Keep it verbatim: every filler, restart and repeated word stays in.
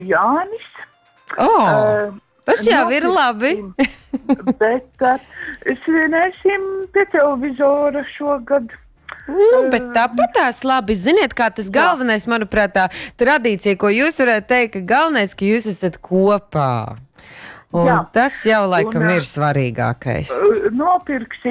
Jānis. Oh, uh, tas jau ir labi. Bet uh, svinēsim pie televizora šogad. Nu, bet tāpat tās labi. Ziniet, kā tas galvenais, manuprāt, tā tradīcija, ko jūs varētu teikt, ka galvenais, ka jūs esat kopā. Un jā. Tas jau laikam un, ir svarīgākais. Nopirksim